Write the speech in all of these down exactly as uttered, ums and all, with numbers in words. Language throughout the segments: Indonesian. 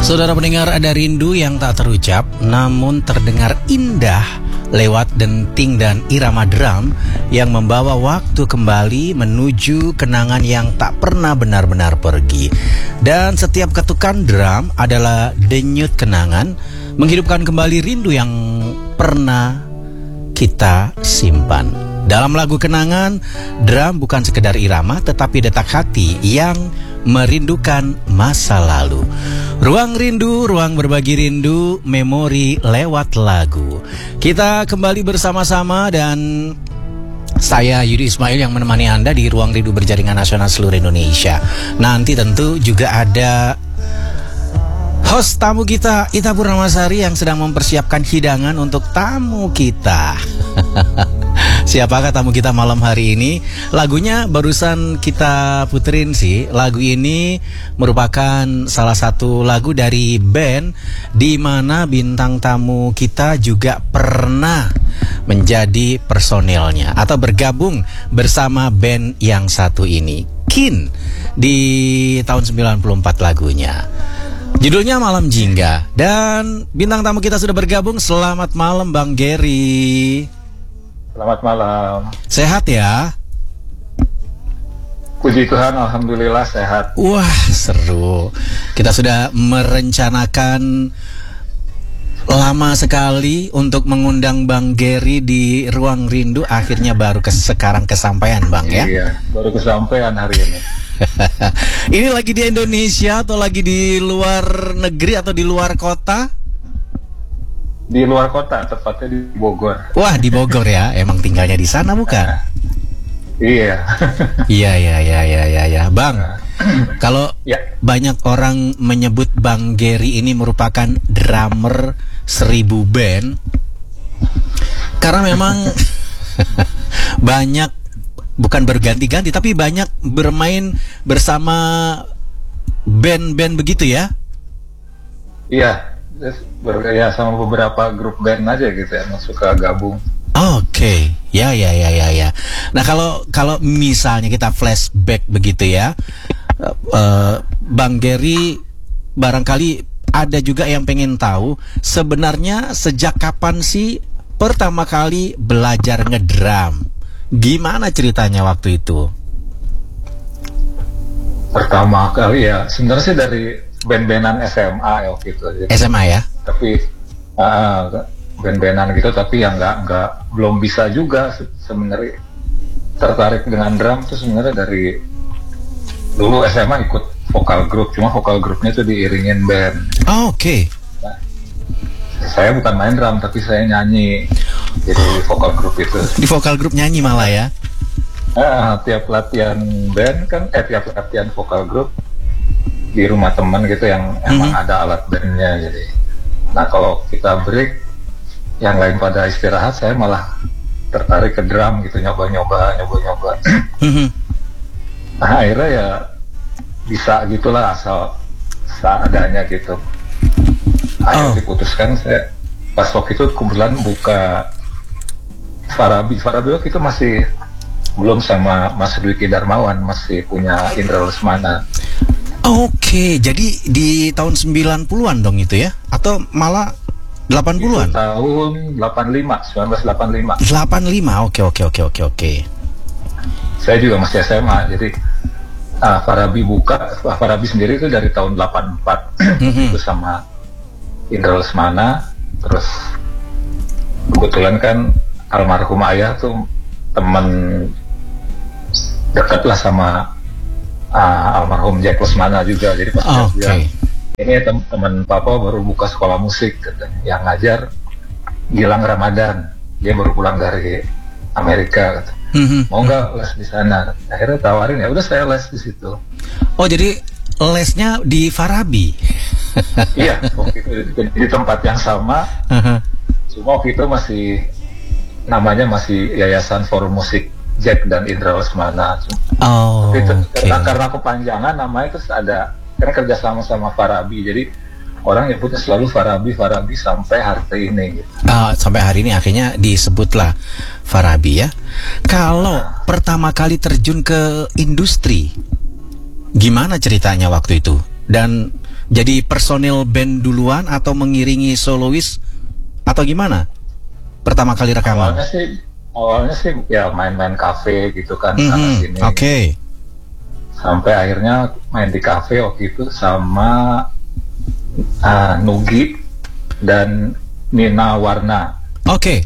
Saudara pendengar, ada rindu yang tak terucap namun terdengar indah lewat denting dan irama drum yang membawa waktu kembali menuju kenangan yang tak pernah benar-benar pergi. Dan setiap ketukan drum adalah denyut kenangan, menghidupkan kembali rindu yang pernah kita simpan. Dalam lagu kenangan, drum bukan sekedar irama tetapi detak hati yang merindukan masa lalu. Ruang rindu, ruang berbagi rindu, memori lewat lagu. Kita kembali bersama-sama dan saya Yudi Ismail yang menemani Anda di Ruang Rindu Berjaringan Nasional seluruh Indonesia. Nanti tentu juga ada host tamu kita, Ita Purnamasari, yang sedang mempersiapkan hidangan untuk tamu kita. Siapakah tamu kita malam hari ini? Lagunya barusan kita puterin sih. Lagu ini merupakan salah satu lagu dari band di mana bintang tamu kita juga pernah menjadi personilnya atau bergabung bersama band yang satu ini, Kin, di tahun sembilan puluh empat lagunya. Judulnya Malam Jingga. Dan bintang tamu kita sudah bergabung. Selamat malam Bang Gary. Selamat malam. Sehat ya? Puji Tuhan, alhamdulillah sehat. Wah, seru. Kita sudah merencanakan lama sekali untuk mengundang Bang Gary di Ruang Rindu. Akhirnya baru ke sekarang kesampaian, Bang, ya? Iya, baru kesampaian hari ini. Ini lagi di Indonesia atau lagi di luar negeri atau di luar kota? Di luar kota, tepatnya di Bogor. Wah, di Bogor ya. Emang tinggalnya di sana bukan? Iya. Iya, iya, iya, iya, iya, ya. Bang, kalau ya, banyak orang menyebut Bang Gary ini merupakan drummer seribu band, karena memang banyak, bukan berganti-ganti, tapi banyak bermain bersama band-band begitu ya? Iya. Ya sama beberapa grup band aja gitu ya, yang suka gabung. Oke, okay. ya ya ya ya ya. Nah kalau kalau misalnya kita flashback begitu ya, uh, Bang Gary, barangkali ada juga yang pengen tahu sebenarnya sejak kapan sih pertama kali belajar ngedrum? Gimana ceritanya waktu itu? Pertama kali ya, sebenarnya sih dari band-bandan S M A ya waktu itu. Jadi, S M A ya? Tapi uh, band-bandan gitu, tapi yang nggak nggak belum bisa juga sebenarnya tertarik dengan drum tuh sebenarnya dari dulu S M A ikut vokal grup, cuma vokal grupnya tuh diiringin band. Oh, oke. Okay. Nah, saya bukan main drum tapi saya nyanyi, jadi vokal grup itu. Di vokal grup nyanyi malah ya? Uh, tiap latihan band kan, eh tiap latihan vokal grup di rumah teman gitu yang emang mm-hmm. ada alat bandnya. Jadi nah kalau kita break yang lain pada istirahat, saya malah tertarik ke drum gitu, nyoba-nyoba nyoba-nyoba mm-hmm. Nah akhirnya ya bisa gitulah, asal seadanya gitu. Akhirnya oh. diputuskan, saya pas waktu itu kebetulan buka Farabi Farabi waktu itu masih belum sama Mas Dwiki Darmawan, masih punya Indra Lesmana. Oke, jadi di tahun sembilan puluhan dong itu ya? Atau malah delapan puluhan? Itu tahun delapan puluh lima, seribu sembilan ratus delapan puluh lima. delapan puluh lima, oke oke oke oke oke. Saya juga masih S M A, jadi uh, Farabi buka, Farabi sendiri itu dari tahun delapan puluh empat. Mm-hmm. Itu sama Indra Lesmana. Terus kebetulan kan almarhum ayah tuh teman dekat lah sama Uh, almarhum Jack Lesmana juga. Jadi pas oh, dia okay. bilang, ini tem- teman papa baru buka sekolah musik, katanya. Yang ngajar Gilang Ramadan, dia baru pulang dari Amerika, kata. Mm-hmm. Mau nggak les di sana? Akhirnya tawarin, ya udah saya les di situ. Oh, jadi lesnya di Farabi? Iya, waktu itu di, di tempat yang sama. Uh-huh. Cuma waktu itu masih namanya masih Yayasan Forum Musik Jack dan Indra Lesmana. Oh, itu, okay. karena, karena kepanjangan namanya terus ada, karena kerja sama sama Farabi, jadi orang nyebutnya selalu Farabi Farabi sampai hari ini gitu. Oh, sampai hari ini akhirnya disebutlah Farabi ya. Kalau nah. pertama kali terjun ke industri, gimana ceritanya waktu itu? Dan Jadi personil band duluan atau mengiringi solois atau gimana? Pertama kali rekaman? Awalnya sih, awalnya sih ya main-main kafe gitu kan, mm-hmm. sana sini. Oke. Okay. Sampai akhirnya main di kafe waktu itu sama uh, Nugi dan Nina Warna. Oke. Okay.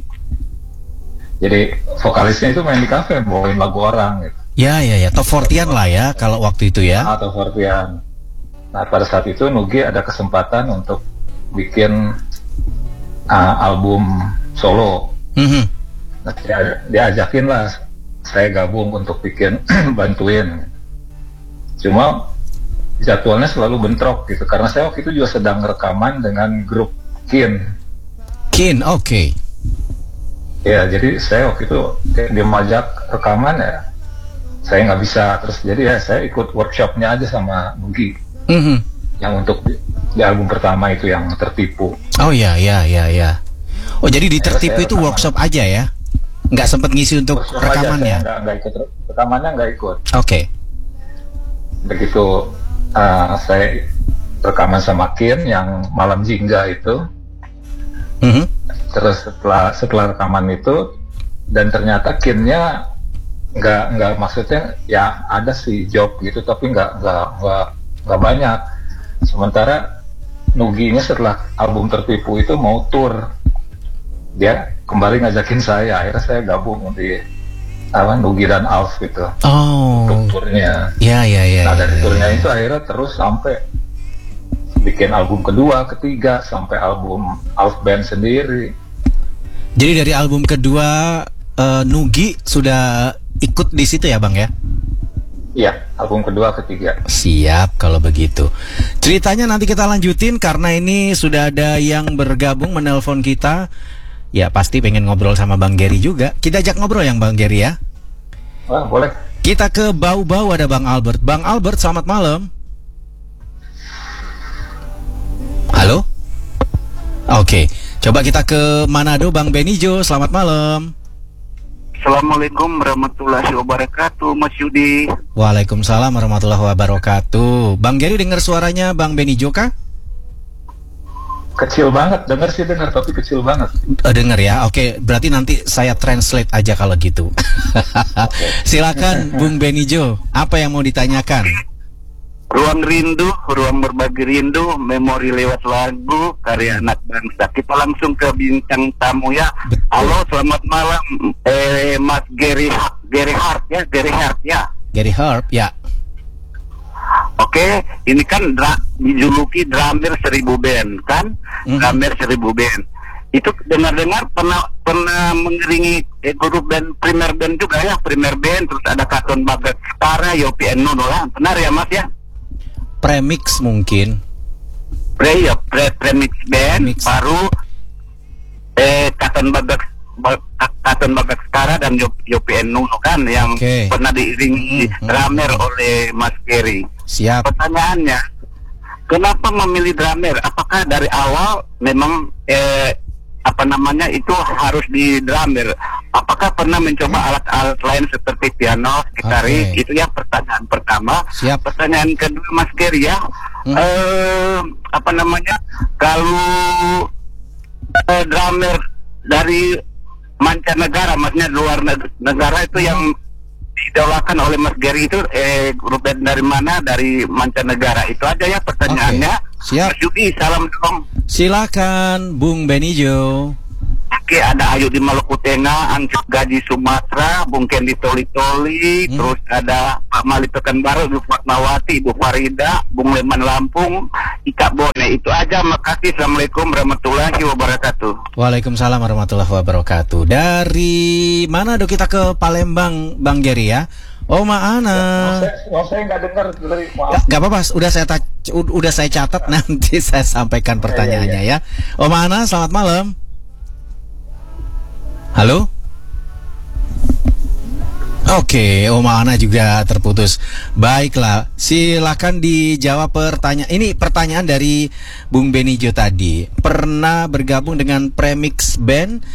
Jadi vokalisnya itu main di kafe, bawain lagu orang gitu. Ya, ya, ya. Top forty-an lah ya kalau waktu itu ya. Ah, top forty-an. Nah, pada saat itu Nugi ada kesempatan untuk bikin uh, album solo. Mm-hmm. Nah, dia, dia ajakin lah saya gabung untuk bikin bantuin. Cuma jadwalnya selalu bentrok gitu, karena saya waktu itu juga sedang rekaman dengan grup Kin. Kin, oke. Okay. Ya, jadi saya waktu itu dia majak rekaman ya, saya nggak bisa, terus jadi ya saya ikut workshopnya aja sama Nugi. Mm-hmm. Yang untuk di, di album pertama itu yang Tertipu. Oh ya, ya, ya, ya. Oh jadi di Tertipu itu workshop aja ya? Nggak sempat ngisi untuk workshop rekamannya? Nggak, nggak ikut, rekamannya nggak ikut. Oke. Okay. Begitu uh, saya rekaman sama Kin yang Malam Jingga itu. Mm-hmm. Terus setelah setelah rekaman itu, dan ternyata Kinnya nggak nggak maksudnya ya ada sih job gitu, tapi nggak nggak nggak nggak banyak. Sementara Nuginya setelah album Tertipu itu mau tour, dia kembali ngajakin saya, akhirnya saya gabung di apa Nugi dan Alf gitu. Oh. Untuk turnya. Ya ya ya. Nah dari ya, turnya ya. itu akhirnya terus sampai bikin album kedua, ketiga, sampai album Alf Band sendiri. Jadi dari album kedua uh, Nugi sudah ikut di situ ya Bang ya? Iya, album kedua, ketiga. Siap kalau begitu. Ceritanya nanti kita lanjutin karena ini sudah ada yang bergabung menelpon kita. Ya pasti pengen ngobrol sama Bang Gary juga. Kita ajak ngobrol yang Bang Gary ya. Wah, boleh. Kita ke Bau-Bau, ada Bang Albert. Bang Albert, selamat malam. Halo? Oke, coba kita ke Manado, Bang Benijo, selamat malam. Assalamualaikum warahmatullahi wabarakatuh, Mas Yudi. Waalaikumsalam warahmatullahi wabarakatuh. Bang Gary dengar suaranya Bang Benijo kah? Kecil banget, dengar sih dengar, tapi kecil banget. Oh, dengar ya, oke, berarti nanti saya translate aja kalau gitu. Silakan Bung Benijo, apa yang mau ditanyakan? Ruang rindu, ruang berbagi rindu, memori lewat lagu, karya anak bangsa. Kita langsung ke bintang tamu ya. Betul. Halo, selamat malam, eh, Mas Gary, Gary Hart ya, Gary Hart ya. Gary Hart ya. Oke, ini kan dra- dijuluki drummer seribu band kan, mm-hmm. drummer seribu band. Itu dengar-dengar pernah pernah mengiringi eh, grup band primer band juga ya, primer band, terus ada Katon Bagaskara, Yopi and Nono lah, benar ya Mas ya? Premix mungkin. Pre ya, pre premix band, Premix. baru eh Katon Bagas Katon Bagaskara dan Yopi and Nuno kan yang okay. pernah diiringi mm-hmm. drummer oleh Mas Gary. Siap. Pertanyaannya, kenapa memilih drummer? Apakah dari awal memang eh apa namanya itu harus di drummer? Apakah pernah mencoba alat-alat lain seperti piano, gitaris? Okay. Itu ya pertanyaan pertama. Siap. Pertanyaan kedua Mas Gary ya, hmm. eh, apa namanya kalau eh, drummer dari mancanegara, maksudnya luar negara itu yang didolakan oleh Mas Gary itu eh, grup band dari mana? Dari mancanegara. Itu aja ya pertanyaannya. Okay. Siap. Mas Yudi, salam dong. Silakan Bung Benijo. Oke, ada Ayu di Maluku Tengah, Ansip Gaji Sumatera, Bung Kendi Toli-Toli, hmm. terus ada Pak Mali Pekanbaru, Ibu Fatmawati, Ibu Farida, Bung Leman Lampung, Ika Bone. Itu aja, makasih. Assalamualaikum warahmatullahi wabarakatuh. Waalaikumsalam warahmatullahi wabarakatuh. Dari mana do kita ke Palembang, Bang Gary ya? Oh Maana. Ya, saya, saya nggak dengar dari maaf. Gak apa-apa, udah saya ta- udah saya catat, nanti saya sampaikan pertanyaannya ya. ya. ya. Oh Maana, selamat malam. Halo? Oke, Oma Ana juga terputus. Baiklah, silakan dijawab pertanyaan. Ini pertanyaan dari Bung Benijo tadi. Pernah bergabung dengan Premix Band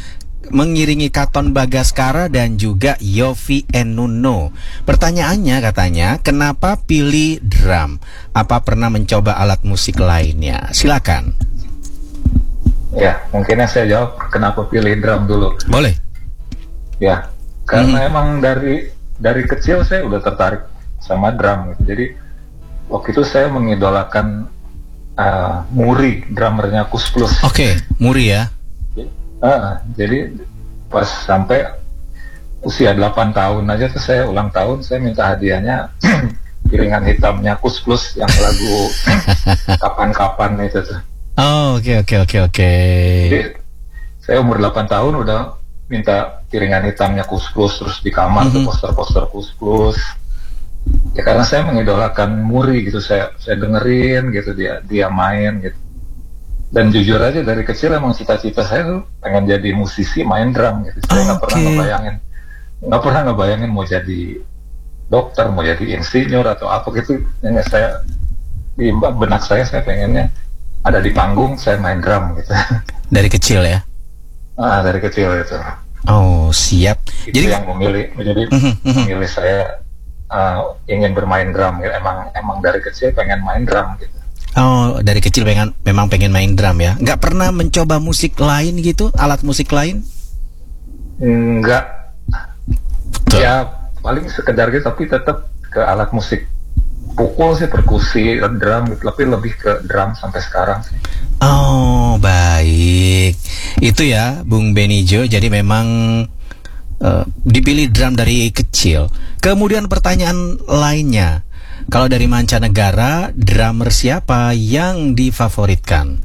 mengiringi Katon Bagaskara dan juga Yovie and Nuno. Pertanyaannya katanya, kenapa pilih drum? Apa pernah mencoba alat musik lainnya? Silakan. Ya, mungkinnya saya jawab kenapa pilih drum dulu. Boleh. Ya, karena Hmm. emang dari dari kecil saya udah tertarik sama drum gitu. Jadi waktu itu saya mengidolakan uh, Muri, drummernya Kus Plus. Oke, Muri ya. Uh, jadi pas sampai usia delapan tahun aja tuh saya ulang tahun, saya minta hadiahnya piringan hitamnya Kus Plus yang lagu kapan-kapan itu tuh. Oh, oke oke oke oke. Jadi saya umur delapan tahun udah minta piringan hitamnya Kus Plus, terus di kamar Mm-hmm. tuh poster-poster Kus Plus. Ya karena saya mengidolakan Muri gitu, saya saya dengerin gitu dia dia main gitu. Dan jujur aja dari kecil emang cita-cita saya tuh pengen jadi musisi main drum gitu. Saya nggak Oke. pernah ngebayangin, nggak pernah ngebayangin mau jadi dokter, mau jadi insinyur atau apa gitu. Yang saya di benak saya saya pengennya ada di panggung saya main drum gitu. Dari kecil ya. Ah dari kecil itu. Oh, siap. Itu Jadi yang memilih menjadi Mhm, mhm. memilih saya uh, ingin bermain drum gitu. Emang emang dari kecil pengen main drum gitu. Oh, dari kecil pengen memang pengen main drum ya. Nggak pernah mencoba musik lain gitu, alat musik lain? Enggak. Betul. Ya paling sekedar gitu, tapi tetap ke alat musik pukul sih, perkusi, drum gitu, tapi lebih ke drum sampai sekarang sih. Oh, baik. Itu ya, Bung Benijo. Jadi memang eh, dipilih drum dari kecil. Kemudian pertanyaan lainnya. Kalau dari mancanegara, drummer siapa yang difavoritkan?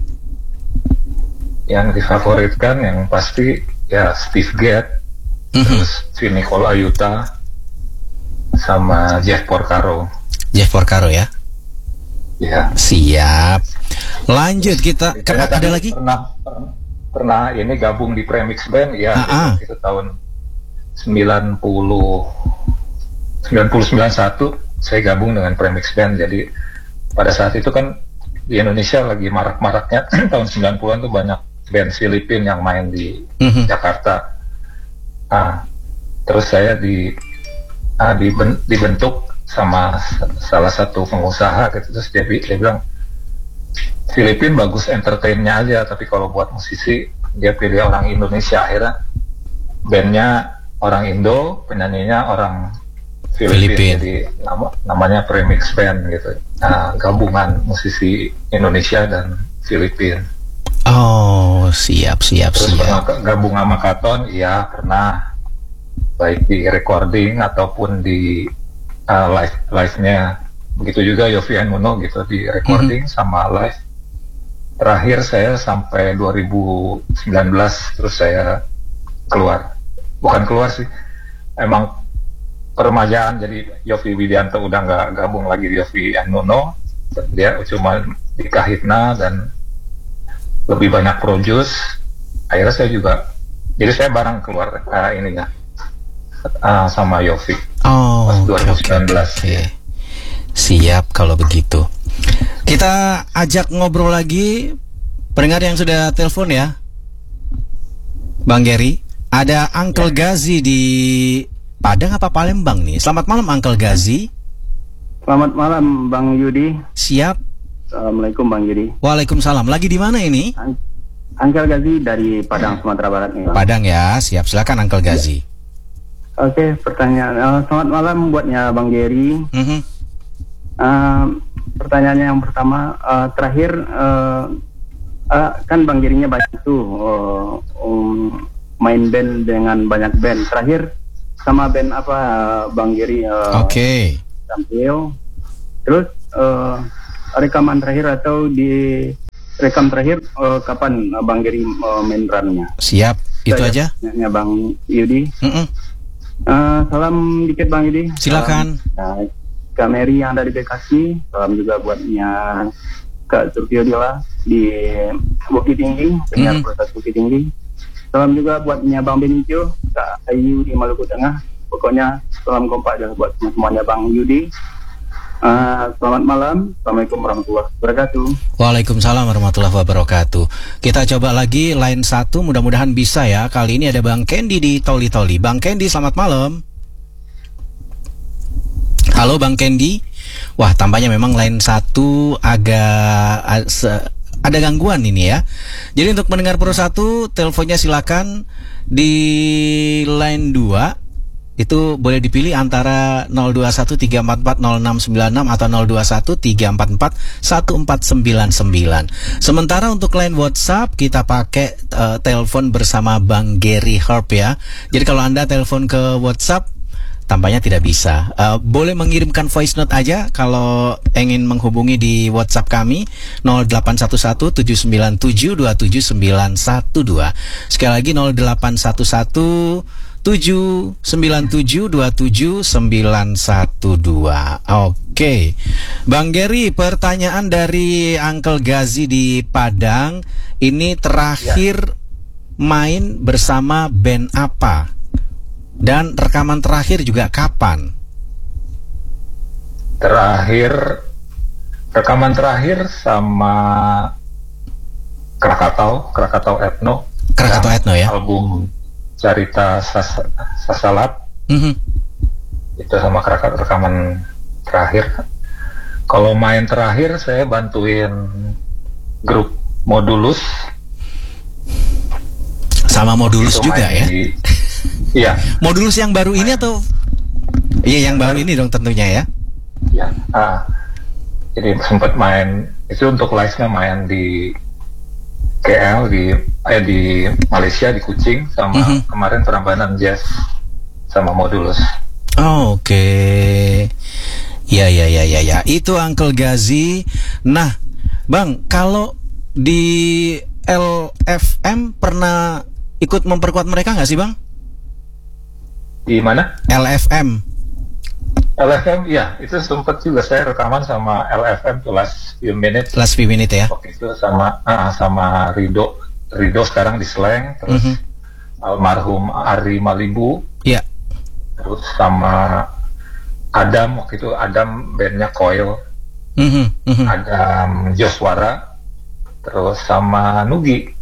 Yang difavoritkan yang pasti ya Steve Gadd, Mhm. terus Vinny Colaiuta, sama Jeff Porcaro. Jeff Porcaro ya. Ya. Siap. Lanjut kita. Kan Saya ada tadi lagi? Pernah, pernah ini gabung di Premix Band ya. Ah, ah. Itu, itu tahun sembilan puluh sembilan puluh sembilan satu saya gabung dengan Premix Band. Jadi pada saat itu kan di Indonesia lagi marak-maraknya tahun sembilan puluhan tuh banyak band Filipina yang main di Mhm. Jakarta. Ah, terus saya di ah, diben- dibentuk sama s- salah satu pengusaha gitu, terus dia, bi- dia bilang Filipina bagus entertainnya aja, tapi kalau buat musisi dia pilih orang Indonesia. Akhirnya bandnya orang Indo, penyanyinya orang Filipina, Filipin. jadi nama, namanya Premix Band gitu. Nah, gabungan musisi Indonesia dan Filipina. Oh, siap siap Terus pernah siap. ke- gabung sama Katon, iya pernah, baik di recording ataupun di uh, live live-nya. Begitu juga Yovie and Nuno gitu, di recording sama live. Terakhir saya sampai dua ribu sembilan belas, terus saya keluar. Bukan keluar sih, emang peremajaan. Jadi Yovie Widianto udah nggak gabung lagi di Yovie and Nuno, dia cuma di Kahitna dan lebih banyak produce. Akhirnya saya juga, jadi saya bareng keluar uh, ininya uh, sama Yovie Oh, pas oke, dua ribu oke, sembilan belas. oke. Siap kalau begitu. Kita ajak ngobrol lagi pendengar yang sudah telepon ya, Bang Gary. Ada Uncle Gazi di Padang apa Palembang nih? Selamat malam Uncle Gazi. Selamat malam Bang Yudi. Siap. Assalamualaikum Bang Yudi. Waalaikumsalam. Lagi di mana ini? An- Angkel Gazi dari Padang, Sumatera Barat nih Bang. Padang ya. Siap. Silakan Uncle Gazi. Oke, pertanyaan. eh, selamat malam buatnya Bang Gary. Mhm. Eh, pertanyaannya yang pertama, eh, terakhir eh, eh, kan Bang Gary-nya banyak tuh eh, um, main band dengan banyak band. Terakhir sama band apa eh, Bang Gary eh, Oke. tampil? Terus eh, rekaman terakhir atau di rekam terakhir eh, kapan eh, Bang Gary eh, main drumnya? Siap. Itu Saya aja. tanya Bang Yudi. Mhm. Eh, salam dikit Bang Yudi. Silakan. Salam, eh, Kak Mary yang ada di Bekasi. Salam juga buatnya Kak Surtiodila di Bukit Tinggi, penyiar Mhm. proses Bukit Tinggi. Salam juga buatnya Bang Benicio, Kak Ayu di Maluku Tengah. Pokoknya salam kompak aja buat semuanya Bang Yudi. Uh, selamat malam. Assalamualaikum warahmatullahi wabarakatuh. Waalaikumsalam warahmatullahi wabarakatuh. Kita coba lagi line satu, mudah-mudahan bisa ya. Kali ini ada Bang Kendi di Toli Toli. Bang Kendi, selamat malam. Halo Bang Kendi. Wah, tampaknya memang line satu agak ada gangguan ini ya. Jadi untuk mendengar Pro satu, teleponnya silakan di line dua. Itu boleh dipilih antara nol dua satu tiga empat empat nol enam sembilan enam atau nol dua satu tiga empat empat satu empat sembilan sembilan. Sementara untuk line WhatsApp kita pakai uh, telepon bersama Bang Gary Herb ya. Jadi kalau Anda telepon ke WhatsApp tampaknya tidak bisa. Uh, boleh mengirimkan voice note aja kalau ingin menghubungi di WhatsApp kami nol delapan satu satu tujuh sembilan tujuh dua tujuh sembilan satu dua. Sekali lagi nol delapan satu satu tujuh sembilan tujuh dua tujuh sembilan satu dua. Oke, Bang Gary, pertanyaan dari Uncle Gazi di Padang. Ini terakhir ya. Main bersama band apa? Dan rekaman terakhir juga kapan? Terakhir rekaman terakhir sama Krakatau, Krakatau Ethno. Krakatau Ethno ya. Album Cerita Sas Sasalat. Mm-hmm. Itu sama Krakatau rekaman terakhir. Kalau main terakhir saya bantuin grup Modulus. Sama Modulus juga ya. Di, iya. Modulus yang baru ini atau? Iya, yang baru ini dong tentunya ya. Iya. Ah, jadi sempat main itu untuk live-nya main di K L di eh di Malaysia di Kuching sama mm-hmm. kemarin Prambanan Jazz sama Modulus. Oh, oke. Okay. Ya ya ya ya ya. Itu Uncle Gazi. Nah, Bang, kalau di L F M pernah ikut memperkuat mereka nggak sih, Bang? Di mana? L F M. L F M, ya, itu sempat juga saya rekaman sama L F M tuh Last Few Minutes. Last Few Minutes ya. Waktu itu sama uh, sama Rido, Rido sekarang di Slang, terus mm-hmm. almarhum Ari Malibu. Iya. Yeah. Terus sama Adam, waktu itu Adam bandnya Coil. Mm-hmm. Mm-hmm. Adam Joswara. Terus sama Nugi.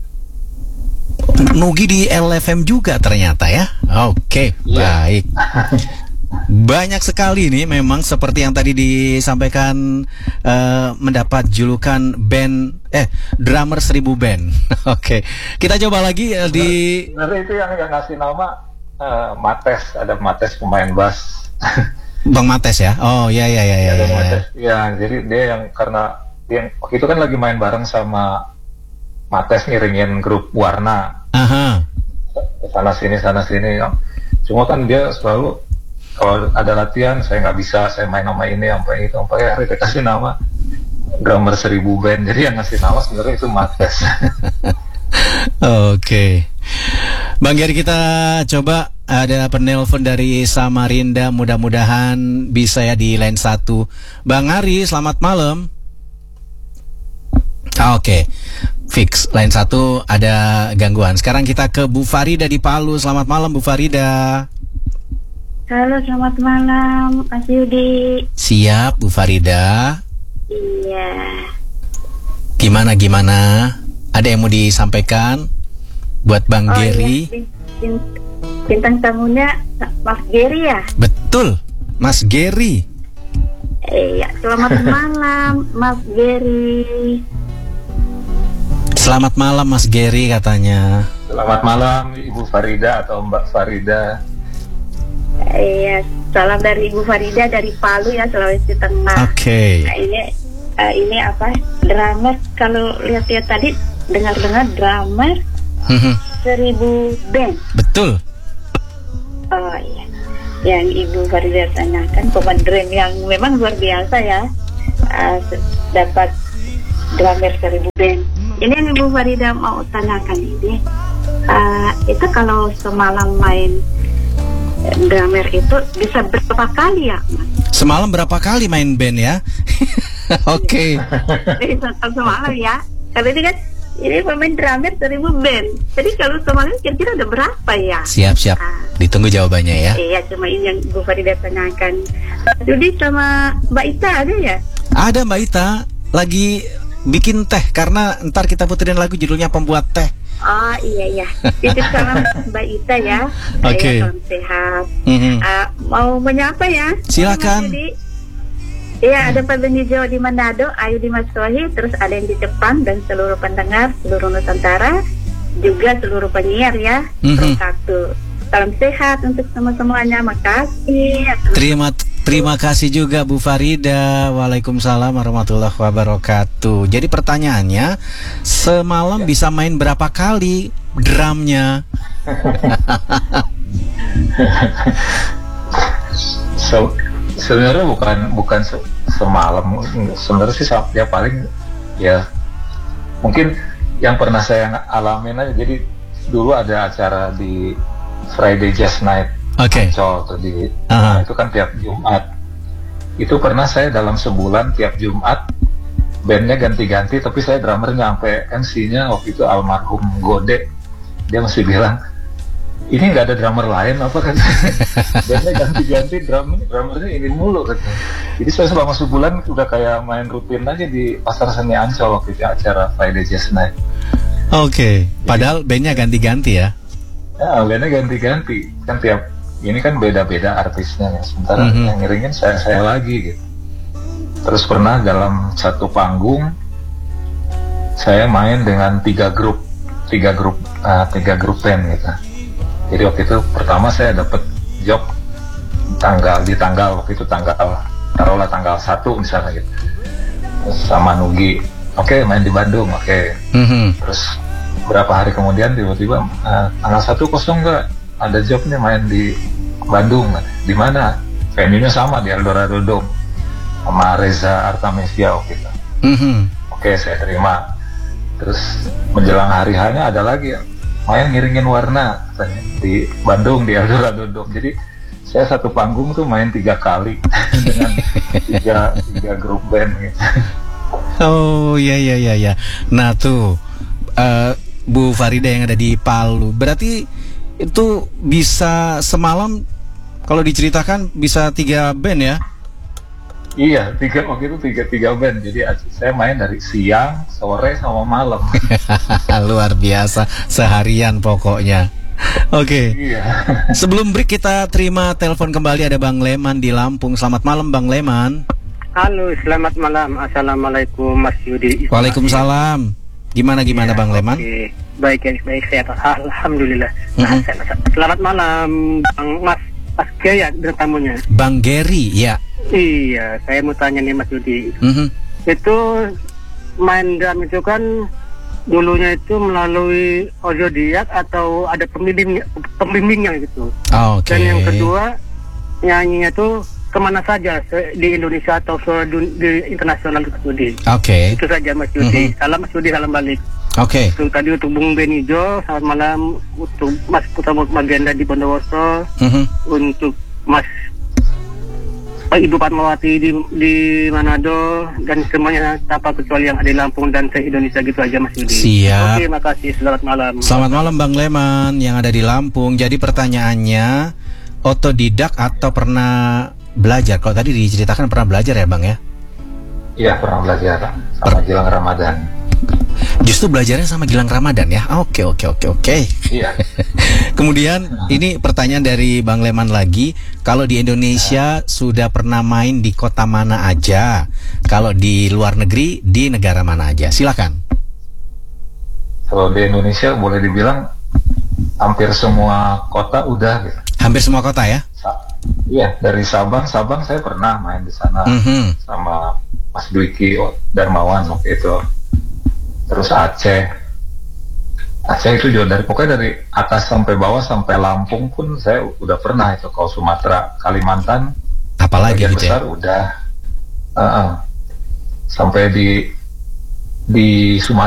Nugi di L F M juga ternyata ya. Oke, okay, yeah. Baik. Banyak sekali nih memang seperti yang tadi disampaikan uh, mendapat julukan band eh drummer seribu band. Oke, okay. Kita coba lagi uh, di. Sebenarnya itu yang yang ngasih nama uh, Mates, ada Mates pemain bass. Bang Mates ya? Oh ya ya ya ya. Ada ya, Mates. Ya, jadi dia yang karena yang waktu itu kan lagi main bareng sama Mates ngiringin grup Warna. Aha. Sana sini sana sini. Cuma kan dia selalu kalau ada latihan saya nggak bisa, saya main nama ini sampai itu sampai hari dia kasih nama drummer seribu band. Jadi yang ngasih nama sebenarnya itu Mates. Oke, okay. Bang Gary, kita coba ada penelpon dari Samarinda, mudah-mudahan bisa ya di line satu. Bang Ari, selamat malam. Oke, okay. Fix line satu ada gangguan. Sekarang kita ke Bu Farida di Palu. Selamat malam Bu Farida. Halo, selamat malam, Mas Yudi. Siap, Bu Farida. Iya. Gimana gimana? Ada yang mau disampaikan buat Bang oh, Gary? Iya. Bintang tamunya Mas Gary ya? Betul, Mas Gary. Iya, selamat malam, Mas Gary. Selamat malam, Mas Gary katanya. Selamat malam, Ibu Farida atau Mbak Farida. Iya, salam dari Ibu Farida dari Palu ya, Sulawesi Tengah. Oke. Okay. Nah, ini uh, ini apa? Drummer, kalau lihat-lihat tadi dengar-dengar drummer seribu band. Betul. Oh iya. Yang Ibu Farida tanyakan pemain drum yang memang luar biasa ya. Uh, dapat drummer seribu band. Ini yang Ibu Farida mau tanyakan ini. Uh, itu kalau semalam main drummer itu bisa berapa kali ya, Mas? Semalam berapa kali main band ya? Oke. Okay. Semalam ya. Kalau ini kan ini pemain drummer seribu band. Jadi kalau semalam kira-kira ada berapa ya? Siap-siap. Ah. Ditunggu jawabannya ya. Iya, cuma ini yang Bu Farida tanyakan. Jadi sama Mbak Ita ada ya? Ada Mbak Ita lagi bikin teh karena ntar kita puterin lagu judulnya Pembuat Teh. Oh iya iya. Titip salam Mbak Ita ya. Oke. Okay. Salam sehat. Mm-hmm. Uh, mau menyapa ya? Silakan. Iya, ada Pak Beni Jawa di Manado, Ayu di Maswahi, terus ada yang di Jepang dan seluruh pendengar, seluruh Nusantara, juga seluruh penyiar ya. Mm-hmm. Satu. Salam sehat untuk semua-semuanya. Makasih. Terima terima kasih juga Bu Farida. Waalaikumsalam warahmatullahi wabarakatuh. Jadi pertanyaannya, semalam ya. Bisa main berapa kali drumnya? So, sebenarnya bukan bukan se semalam. Sebenarnya sih ya paling ya mungkin yang pernah saya alamin aja. Jadi dulu ada acara di Friday Jazz Night, Oke. okay. di uh-huh. nah, itu kan tiap Jumat. Itu pernah saya dalam sebulan tiap Jumat bandnya ganti-ganti, tapi saya drummernya sampai M C-nya waktu itu almarhum Gode, dia masih bilang ini nggak ada drummer lain apa kan? Bandnya ganti-ganti, drum drummernya ini mulu kan. Jadi saya selama sebulan udah kayak main rutin aja di Pasar Seni Ancol waktu itu acara Friday Jazz Night. Oke, okay. Padahal bandnya ganti-ganti ya? Ya, bandnya ganti-ganti kan tiap ini kan beda-beda artisnya ya. Sementara mm-hmm. yang ngiringin saya saya lagi gitu. Terus pernah dalam satu panggung saya main dengan tiga grup, tiga grup, uh, tiga grup band gitu. Jadi waktu itu pertama saya dapat job tanggal di tanggal waktu itu tanggal taruhlah tanggal satu misalnya gitu. Terus sama Nugi, oke okay, main di Bandung, oke. Okay. Mm-hmm. Terus berapa hari kemudian tiba-tiba uh, tanggal satu kosong nggak ada jobnya main di Bandung, di mana venue-nya sama di Eldorado Dome sama Reza Artamevia waktu itu. Mm-hmm. Oke, saya terima. Terus menjelang hari hanya ada lagi main ngiringin warna katanya, di Bandung di Eldorado Dome. Jadi saya satu panggung tuh main tiga kali dengan tiga tiga grup band gitu. Oh iya iya iya ya. Nah tuh uh, Bu Farida yang ada di Palu, berarti itu bisa semalam kalau diceritakan bisa tiga band ya? Iya, tiga waktu itu tiga tiga band. Jadi saya main dari siang, sore sama malam. Luar biasa, seharian pokoknya. Oke. Okay. Iya. Sebelum break kita terima telepon kembali, ada Bang Leman di Lampung. Selamat malam Bang Leman. Halo, selamat malam. Assalamualaikum Mas Yudi. Waalaikumsalam. Gimana gimana ya, Bang Leman? Okay. Baik ya, baik sehat. Alhamdulillah. Mm-hmm. Nah, selamat malam Bang Mas Mas Gaya dan tamunya. Bang Gary, ya. Iya, saya mau tanya nih Mas Yudi. Mm-hmm. Itu main drum itu kan dulunya itu melalui audiodiak atau ada pembimbing pembimbingnya gitu. Oh, oke. Okay. Dan yang kedua nyanyinya tuh kemana saja di Indonesia atau di, di internasional Mas Yudi. Oke. Okay. Itu saja Mas Yudi. Mm-hmm. Salam Mas Yudi, salam balik. Oke. Okay. Tadi untuk Bung Benijo, selamat malam. Untuk Mas Putra Magenda di Bondowoso, mm-hmm. untuk Mas Ibu Fatmawati di di Manado, dan semuanya tanpa kecuali yang ada di Lampung dan se Indonesia gitu aja Mas Yudi. Siap. Oke, makasih. Selamat malam. Selamat malam Bang Leman yang ada di Lampung. Jadi pertanyaannya, otodidak atau pernah belajar? Kalau tadi diceritakan pernah belajar ya Bang ya? Iya, pernah belajar sama per Gilang Ramadan. Justru belajarnya sama Gilang Ramadan ya? Oke oke oke oke. Iya. Kemudian ini pertanyaan dari Bang Leman lagi. Kalau di Indonesia nah. sudah pernah main di kota mana aja? Kalau di luar negeri di negara mana aja? Silakan. Kalau di Indonesia boleh dibilang hampir semua kota udah gitu. Hampir semua kota ya? Iya, dari Sabang, Sabang saya pernah main di sana mm-hmm. sama Mas Dwiki Darmawan waktu itu. Terus Aceh, Aceh itu juga dari pokoknya dari atas sampai bawah sampai Lampung pun saya udah pernah itu. Kalau Sumatera, Kalimantan, apalagi gitu besar ya? Udah uh-uh. sampai di di Sumatera.